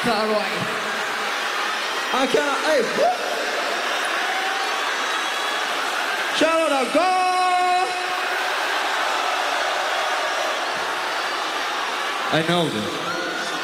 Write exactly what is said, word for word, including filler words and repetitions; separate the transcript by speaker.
Speaker 1: right.
Speaker 2: I can't. Hey, woo! Shout out to God.
Speaker 1: I know this.